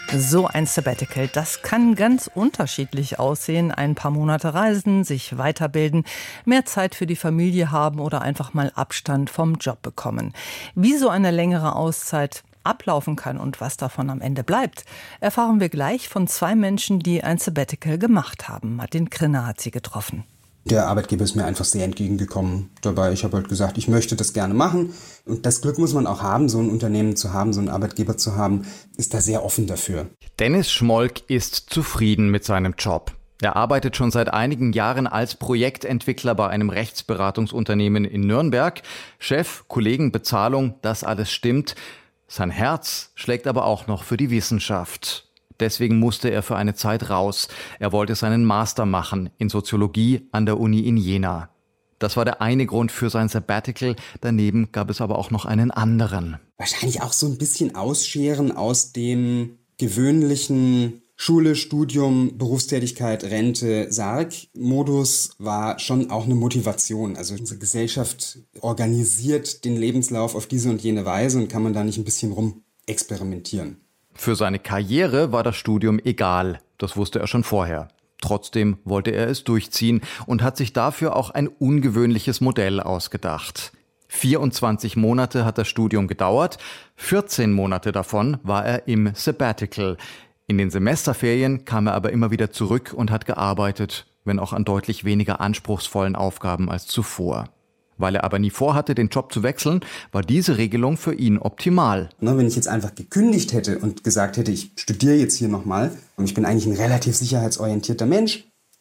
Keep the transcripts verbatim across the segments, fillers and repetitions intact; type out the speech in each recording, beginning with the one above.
So ein Sabbatical, das kann ganz unterschiedlich aussehen. Ein paar Monate reisen, sich weiterbilden, mehr Zeit für die Familie haben oder einfach mal Abstand vom Job bekommen. Wie so eine längere Auszeit ablaufen kann und was davon am Ende bleibt, erfahren wir gleich von zwei Menschen, die ein Sabbatical gemacht haben. Martin Krinner hat sie getroffen. Der Arbeitgeber ist mir einfach sehr entgegengekommen dabei. Ich habe halt gesagt, ich möchte das gerne machen. Und das Glück muss man auch haben, so ein Unternehmen zu haben, so einen Arbeitgeber zu haben, ist da sehr offen dafür. Dennis Schmolk ist zufrieden mit seinem Job. Er arbeitet schon seit einigen Jahren als Projektentwickler bei einem Rechtsberatungsunternehmen in Nürnberg. Chef, Kollegen, Bezahlung, das alles stimmt. Sein Herz schlägt aber auch noch für die Wissenschaft. Deswegen musste er für eine Zeit raus. Er wollte seinen Master machen in Soziologie an der Uni in Jena. Das war der eine Grund für sein Sabbatical. Daneben gab es aber auch noch einen anderen. Wahrscheinlich auch so ein bisschen ausscheren aus dem gewöhnlichen Schule, Studium, Berufstätigkeit, Rente, Sarg-Modus war schon auch eine Motivation. Also unsere Gesellschaft organisiert den Lebenslauf auf diese und jene Weise und kann man da nicht ein bisschen rum experimentieren. Für seine Karriere war das Studium egal, das wusste er schon vorher. Trotzdem wollte er es durchziehen und hat sich dafür auch ein ungewöhnliches Modell ausgedacht. vierundzwanzig Monate hat das Studium gedauert, vierzehn Monate davon war er im Sabbatical. In den Semesterferien kam er aber immer wieder zurück und hat gearbeitet, wenn auch an deutlich weniger anspruchsvollen Aufgaben als zuvor. Weil er aber nie vorhatte, den Job zu wechseln, war diese Regelung für ihn optimal. Wenn ich jetzt einfach gekündigt hätte und gesagt hätte, ich studiere jetzt hier nochmal und ich bin eigentlich ein relativ sicherheitsorientierter Mensch,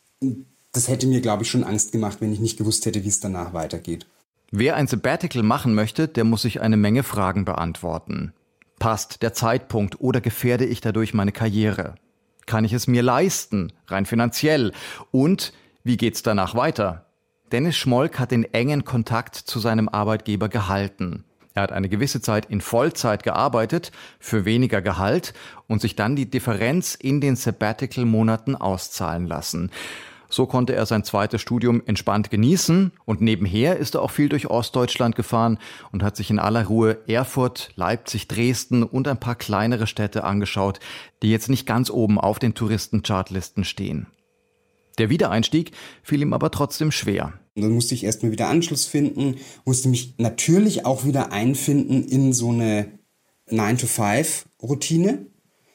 das hätte mir, glaube ich, schon Angst gemacht, wenn ich nicht gewusst hätte, wie es danach weitergeht. Wer ein Sabbatical machen möchte, der muss sich eine Menge Fragen beantworten. Passt der Zeitpunkt oder gefährde ich dadurch meine Karriere? Kann ich es mir leisten, rein finanziell? Und wie geht's danach weiter? Dennis Schmolk hat den engen Kontakt zu seinem Arbeitgeber gehalten. Er hat eine gewisse Zeit in Vollzeit gearbeitet, für weniger Gehalt und sich dann die Differenz in den Sabbatical-Monaten auszahlen lassen. So konnte er sein zweites Studium entspannt genießen und nebenher ist er auch viel durch Ostdeutschland gefahren und hat sich in aller Ruhe Erfurt, Leipzig, Dresden und ein paar kleinere Städte angeschaut, die jetzt nicht ganz oben auf den Touristenchartlisten stehen. Der Wiedereinstieg fiel ihm aber trotzdem schwer. Und dann musste ich erstmal wieder Anschluss finden, musste mich natürlich auch wieder einfinden in so eine nine to five Routine.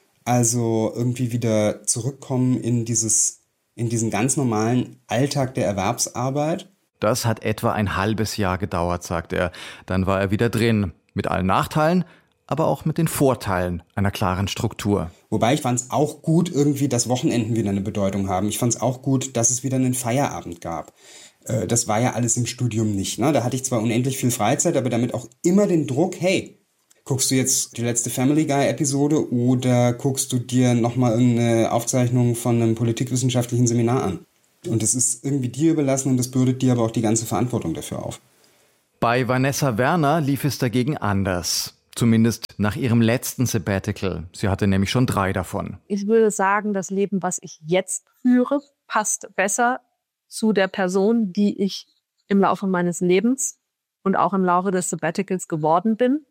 Also irgendwie wieder zurückkommen in dieses, in diesen ganz normalen Alltag der Erwerbsarbeit. Das hat etwa ein halbes Jahr gedauert, sagt er. Dann war er wieder drin. Mit allen Nachteilen, aber auch mit den Vorteilen einer klaren Struktur. Wobei ich fand es auch gut, irgendwie, dass Wochenenden wieder eine Bedeutung haben. Ich fand es auch gut, dass es wieder einen Feierabend gab. Äh, das war ja alles im Studium nicht. Ne? Da hatte ich zwar unendlich viel Freizeit, aber damit auch immer den Druck, hey, guckst du jetzt die letzte Family Guy-Episode oder guckst du dir nochmal irgendeine Aufzeichnung von einem politikwissenschaftlichen Seminar an? Und das ist irgendwie dir überlassen und das bürdet dir aber auch die ganze Verantwortung dafür auf. Bei Vanessa Werner lief es dagegen anders. Zumindest nach ihrem letzten Sabbatical. Sie hatte nämlich schon drei davon. Ich würde sagen, das Leben, was ich jetzt führe, passt besser zu der Person, die ich im Laufe meines Lebens und auch im Laufe des Sabbaticals geworden bin,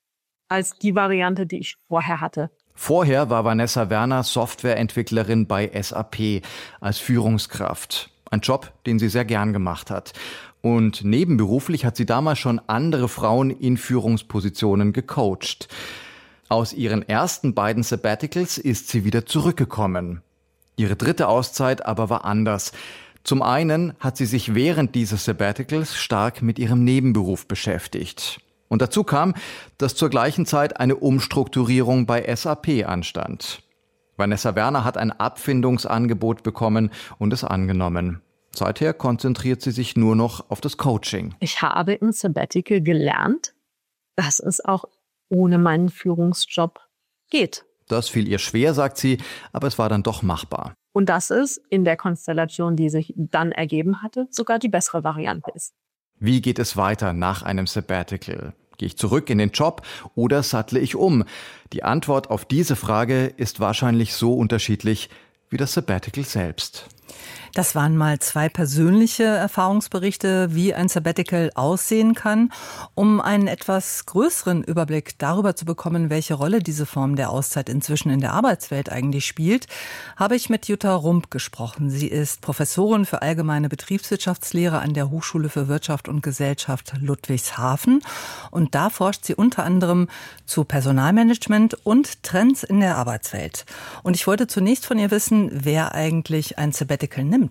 als die Variante, die ich vorher hatte. Vorher war Vanessa Werner Softwareentwicklerin bei S A P als Führungskraft. Ein Job, den sie sehr gern gemacht hat. Und nebenberuflich hat sie damals schon andere Frauen in Führungspositionen gecoacht. Aus ihren ersten beiden Sabbaticals ist sie wieder zurückgekommen. Ihre dritte Auszeit aber war anders. Zum einen hat sie sich während dieses Sabbaticals stark mit ihrem Nebenberuf beschäftigt. Und dazu kam, dass zur gleichen Zeit eine Umstrukturierung bei S A P anstand. Vanessa Werner hat ein Abfindungsangebot bekommen und es angenommen. Seither konzentriert sie sich nur noch auf das Coaching. Ich habe im Sabbatical gelernt, dass es auch ohne meinen Führungsjob geht. Das fiel ihr schwer, sagt sie, aber es war dann doch machbar. Und dass es in der Konstellation, die sich dann ergeben hatte, sogar die bessere Variante ist. Wie geht es weiter nach einem Sabbatical? Gehe ich zurück in den Job oder sattle ich um? Die Antwort auf diese Frage ist wahrscheinlich so unterschiedlich wie das Sabbatical selbst. Das waren mal zwei persönliche Erfahrungsberichte, wie ein Sabbatical aussehen kann. Um einen etwas größeren Überblick darüber zu bekommen, welche Rolle diese Form der Auszeit inzwischen in der Arbeitswelt eigentlich spielt, habe ich mit Jutta Rump gesprochen. Sie ist Professorin für allgemeine Betriebswirtschaftslehre an der Hochschule für Wirtschaft und Gesellschaft Ludwigshafen. Und da forscht sie unter anderem zu Personalmanagement und Trends in der Arbeitswelt. Und ich wollte zunächst von ihr wissen, wer eigentlich ein Sabbatical nimmt.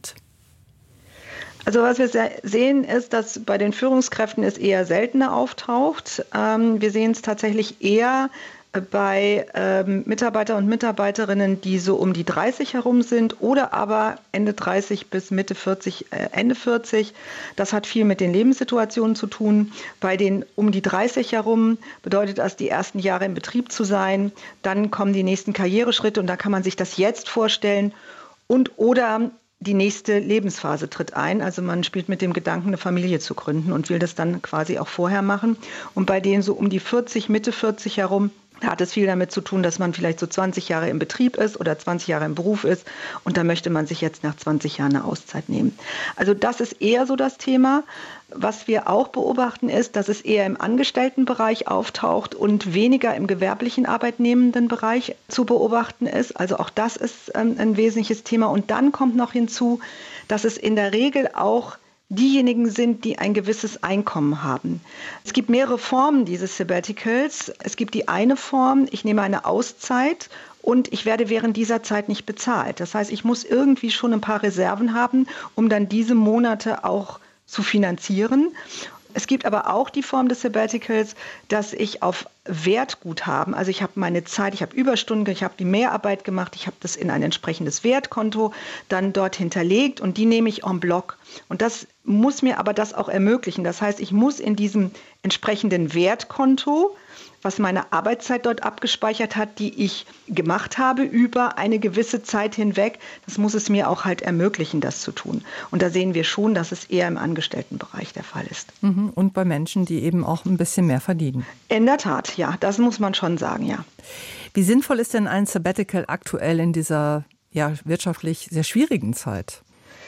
Also was wir sehen ist, dass bei den Führungskräften es eher seltener auftaucht. Wir sehen es tatsächlich eher bei ähm, Mitarbeiter und Mitarbeiterinnen, die so um die dreißig herum sind oder aber Ende dreißig bis Mitte vierzig, äh, Ende vierzig. Das hat viel mit den Lebenssituationen zu tun. Bei den um die dreißig herum bedeutet das, die ersten Jahre im Betrieb zu sein. Dann kommen die nächsten Karriereschritte und da kann man sich das jetzt vorstellen. Und oder die nächste Lebensphase tritt ein. Also man spielt mit dem Gedanken, eine Familie zu gründen und will das dann quasi auch vorher machen. Und bei denen so um die vierzig, Mitte vierzig herum, da hat es viel damit zu tun, dass man vielleicht so zwanzig Jahre im Betrieb ist oder zwanzig Jahre im Beruf ist. Und da möchte man sich jetzt nach zwanzig Jahren eine Auszeit nehmen. Also das ist eher so das Thema. Was wir auch beobachten ist, dass es eher im Angestelltenbereich auftaucht und weniger im gewerblichen arbeitnehmenden Bereich zu beobachten ist. Also auch das ist ähm, ein wesentliches Thema. Und dann kommt noch hinzu, dass es in der Regel auch diejenigen sind, die ein gewisses Einkommen haben. Es gibt mehrere Formen dieses Sabbaticals. Es gibt die eine Form, ich nehme eine Auszeit und ich werde während dieser Zeit nicht bezahlt. Das heißt, ich muss irgendwie schon ein paar Reserven haben, um dann diese Monate auch zu finanzieren. Es gibt aber auch die Form des Sabbaticals, dass ich auf Wertguthaben, also ich habe meine Zeit, ich habe Überstunden, ich habe die Mehrarbeit gemacht, ich habe das in ein entsprechendes Wertkonto dann dort hinterlegt und die nehme ich en bloc. Und das muss mir aber das auch ermöglichen. Das heißt, ich muss in diesem entsprechenden Wertkonto, was meine Arbeitszeit dort abgespeichert hat, die ich gemacht habe über eine gewisse Zeit hinweg, das muss es mir auch halt ermöglichen, das zu tun. Und da sehen wir schon, dass es eher im Angestelltenbereich der Fall ist. Und bei Menschen, die eben auch ein bisschen mehr verdienen. In der Tat, ja, das muss man schon sagen, ja. Wie sinnvoll ist denn ein Sabbatical aktuell in dieser ja, wirtschaftlich sehr schwierigen Zeit?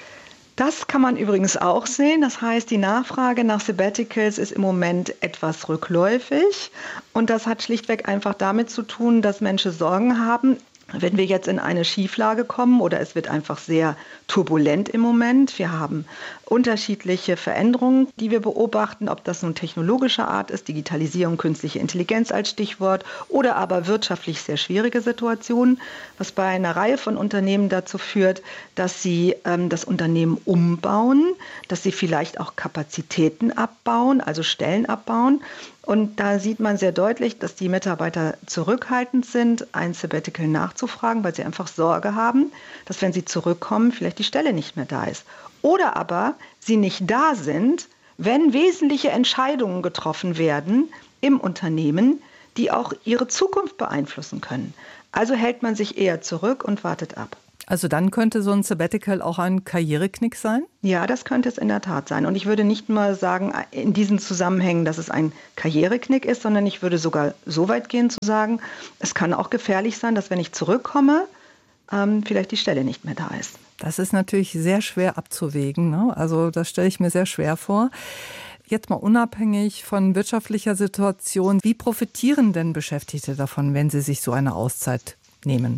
Das kann man übrigens auch sehen. Das heißt, die Nachfrage nach Sabbaticals ist im Moment etwas rückläufig. Und das hat schlichtweg einfach damit zu tun, dass Menschen Sorgen haben, wenn wir jetzt in eine Schieflage kommen oder es wird einfach sehr turbulent im Moment. Wir haben unterschiedliche Veränderungen, die wir beobachten, ob das nun technologischer Art ist, Digitalisierung, künstliche Intelligenz als Stichwort oder aber wirtschaftlich sehr schwierige Situationen, was bei einer Reihe von Unternehmen dazu führt, dass sie ähm, das Unternehmen umbauen, dass sie vielleicht auch Kapazitäten abbauen, also Stellen abbauen. Und da sieht man sehr deutlich, dass die Mitarbeiter zurückhaltend sind, ein Sabbatical nachzufragen, weil sie einfach Sorge haben, dass wenn sie zurückkommen, vielleicht die Stelle nicht mehr da ist. Oder aber sie nicht da sind, wenn wesentliche Entscheidungen getroffen werden im Unternehmen, die auch ihre Zukunft beeinflussen können. Also hält man sich eher zurück und wartet ab. Also dann könnte so ein Sabbatical auch ein Karriereknick sein? Ja, das könnte es in der Tat sein. Und ich würde nicht mal sagen, in diesen Zusammenhängen, dass es ein Karriereknick ist, sondern ich würde sogar so weit gehen zu sagen, es kann auch gefährlich sein, dass wenn ich zurückkomme, ähm, vielleicht die Stelle nicht mehr da ist. Das ist natürlich sehr schwer abzuwägen, ne? Also das stelle ich mir sehr schwer vor. Jetzt mal unabhängig von wirtschaftlicher Situation, wie profitieren denn Beschäftigte davon, wenn sie sich so eine Auszeit nehmen?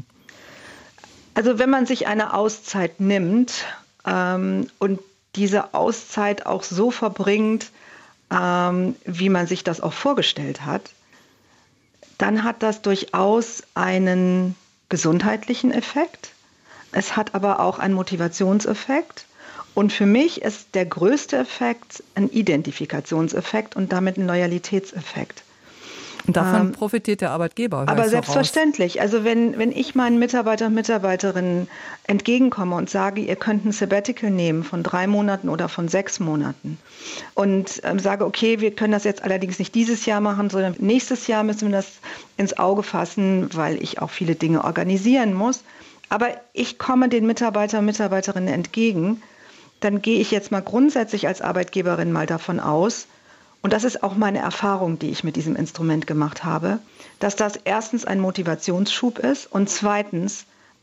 Also wenn man sich eine Auszeit nimmt ähm, und diese Auszeit auch so verbringt, ähm, wie man sich das auch vorgestellt hat, dann hat das durchaus einen gesundheitlichen Effekt. Es hat aber auch einen Motivationseffekt. Und für mich ist der größte Effekt ein Identifikationseffekt und damit ein Loyalitätseffekt. Und davon ähm, profitiert der Arbeitgeber. Aber selbstverständlich. Also wenn, wenn ich meinen Mitarbeiter und Mitarbeiterinnen entgegenkomme und sage, ihr könnt ein Sabbatical nehmen von drei Monaten oder von sechs Monaten und ähm, sage, okay, wir können das jetzt allerdings nicht dieses Jahr machen, sondern nächstes Jahr müssen wir das ins Auge fassen, weil ich auch viele Dinge organisieren muss. Aber ich komme den Mitarbeiter und Mitarbeiterinnen entgegen, dann gehe ich jetzt mal grundsätzlich als Arbeitgeberin mal davon aus, und das ist auch meine Erfahrung, die ich mit diesem Instrument gemacht habe, dass das erstens ein Motivationsschub ist und zweitens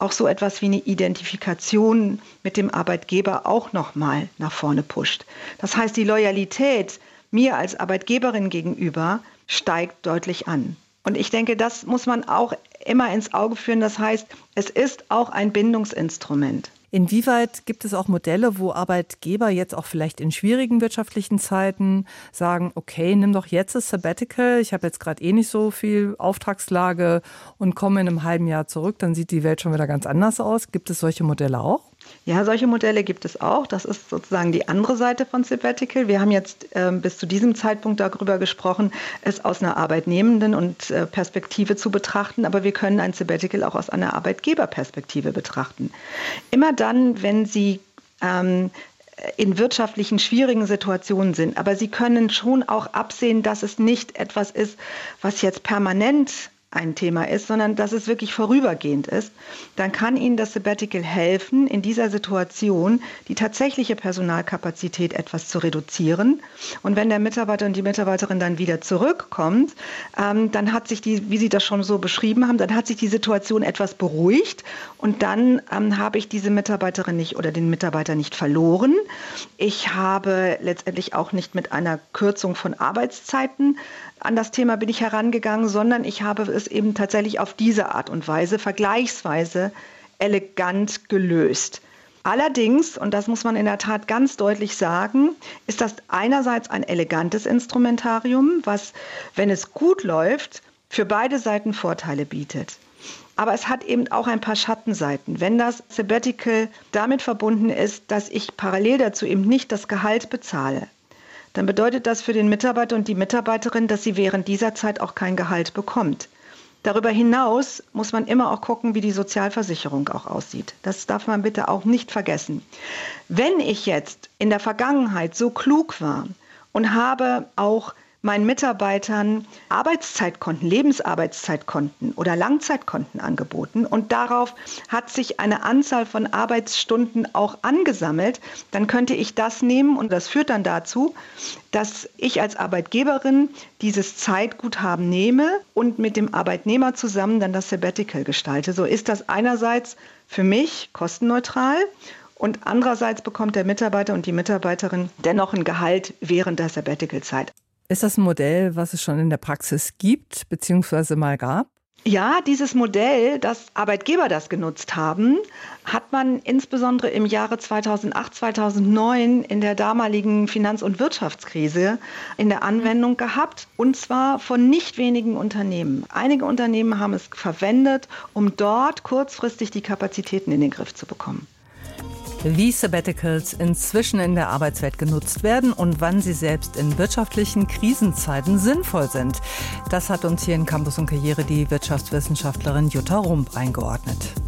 auch so etwas wie eine Identifikation mit dem Arbeitgeber auch nochmal nach vorne pusht. Das heißt, die Loyalität mir als Arbeitgeberin gegenüber steigt deutlich an. Und ich denke, das muss man auch immer ins Auge führen. Das heißt, es ist auch ein Bindungsinstrument. Inwieweit gibt es auch Modelle, wo Arbeitgeber jetzt auch vielleicht in schwierigen wirtschaftlichen Zeiten sagen, okay, nimm doch jetzt das Sabbatical, ich habe jetzt gerade eh nicht so viel Auftragslage und komme in einem halben Jahr zurück, dann sieht die Welt schon wieder ganz anders aus. Gibt es solche Modelle auch? Ja, solche Modelle gibt es auch. Das ist sozusagen die andere Seite von Sabbatical. Wir haben jetzt ähm, bis zu diesem Zeitpunkt darüber gesprochen, es aus einer Arbeitnehmenden und äh, Perspektive zu betrachten, aber wir können ein Sabbatical auch aus einer Arbeitgeberperspektive betrachten. Immer dann, wenn Sie ähm, in wirtschaftlichen schwierigen Situationen sind, aber Sie können schon auch absehen, dass es nicht etwas ist, was jetzt permanent ein Thema ist, sondern dass es wirklich vorübergehend ist, dann kann Ihnen das Sabbatical helfen, in dieser Situation die tatsächliche Personalkapazität etwas zu reduzieren. Und wenn der Mitarbeiter und die Mitarbeiterin dann wieder zurückkommt, ähm, dann hat sich die, wie Sie das schon so beschrieben haben, dann hat sich die Situation etwas beruhigt und dann ähm, habe ich diese Mitarbeiterin nicht oder den Mitarbeiter nicht verloren. Ich habe letztendlich auch nicht mit einer Kürzung von Arbeitszeiten an das Thema bin ich herangegangen, sondern ich habe es eben tatsächlich auf diese Art und Weise vergleichsweise elegant gelöst. Allerdings, und das muss man in der Tat ganz deutlich sagen, ist das einerseits ein elegantes Instrumentarium, was, wenn es gut läuft, für beide Seiten Vorteile bietet. Aber es hat eben auch ein paar Schattenseiten. Wenn das Sabbatical damit verbunden ist, dass ich parallel dazu eben nicht das Gehalt bezahle, dann bedeutet das für den Mitarbeiter und die Mitarbeiterin, dass sie während dieser Zeit auch kein Gehalt bekommt. Darüber hinaus muss man immer auch gucken, wie die Sozialversicherung auch aussieht. Das darf man bitte auch nicht vergessen. Wenn ich jetzt in der Vergangenheit so klug war und habe auch meinen Mitarbeitern Arbeitszeitkonten, Lebensarbeitszeitkonten oder Langzeitkonten angeboten und darauf hat sich eine Anzahl von Arbeitsstunden auch angesammelt, dann könnte ich das nehmen und das führt dann dazu, dass ich als Arbeitgeberin dieses Zeitguthaben nehme und mit dem Arbeitnehmer zusammen dann das Sabbatical gestalte. So ist das einerseits für mich kostenneutral und andererseits bekommt der Mitarbeiter und die Mitarbeiterin dennoch ein Gehalt während der Sabbatical-Zeit. Ist das ein Modell, was es schon in der Praxis gibt, beziehungsweise mal gab? Ja, dieses Modell, das Arbeitgeber das genutzt haben, hat man insbesondere im Jahre zweitausendacht, zweitausendneun in der damaligen Finanz- und Wirtschaftskrise in der Anwendung gehabt, und zwar von nicht wenigen Unternehmen. Einige Unternehmen haben es verwendet, um dort kurzfristig die Kapazitäten in den Griff zu bekommen. Wie Sabbaticals inzwischen in der Arbeitswelt genutzt werden und wann sie selbst in wirtschaftlichen Krisenzeiten sinnvoll sind. Das hat uns hier in Campus und Karriere die Wirtschaftswissenschaftlerin Jutta Rump eingeordnet.